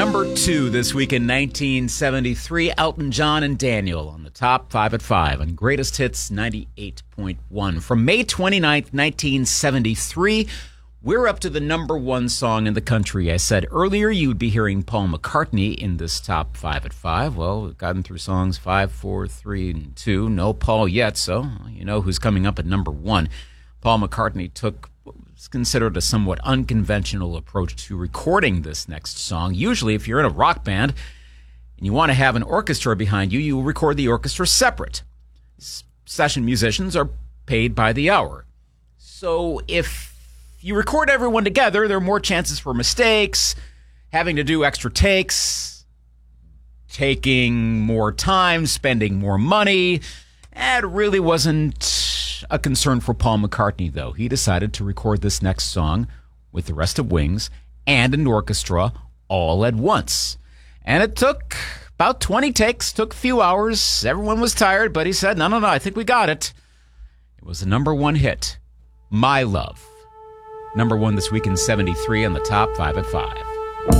Number 2 this week in 1973, Elton John and Daniel on the top 5 at 5 on Greatest Hits 98.1. From May 29th, 1973, we're up to the number 1 song in the country. I said earlier you'd be hearing Paul McCartney in this top 5 at 5. Well, we've gotten through songs 5, 4, 3, and 2. No Paul yet, so you know who's coming up at number 1. Paul McCartney took what was considered a somewhat unconventional approach to recording this next song. Usually, if you're in a rock band and you want to have an orchestra behind you, you record the orchestra separate. Session musicians are paid by the hour. So if you record everyone together, there are more chances for mistakes, having to do extra takes, taking more time, spending more money. It really wasn't a concern for Paul McCartney, though. He decided to record this next song with the rest of Wings and an orchestra all at once. And it took about 20 takes, took a few hours. Everyone was tired, but he said, no, I think we got it. It was the number 1 hit, My Love. Number 1 this week in 73 on the top 5 at 5.